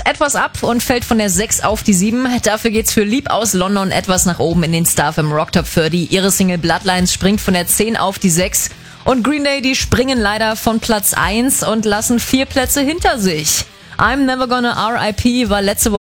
etwas ab und fällt von der 6 auf die 7. Dafür geht's für Lieb aus London etwas nach oben in den StarFM Rock Top 30. Ihre Single Bloodlines springt von der 10 auf die 6. Und Green Day, die springen leider von Platz 1 und lassen 4 Plätze hinter sich. I'm Never Gonna R.I.P. war letzte Woche